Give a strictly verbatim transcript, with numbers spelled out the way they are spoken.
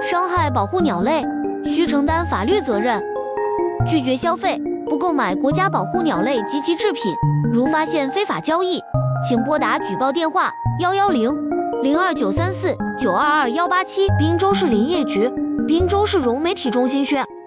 伤害保护鸟类，需承担法律责任。拒绝消费，不购买国家保护鸟类及其制品。如发现非法交易，请拨打举报电话幺幺零零二九三四九二二幺八七。滨州市林业局，滨州市融媒体中心宣。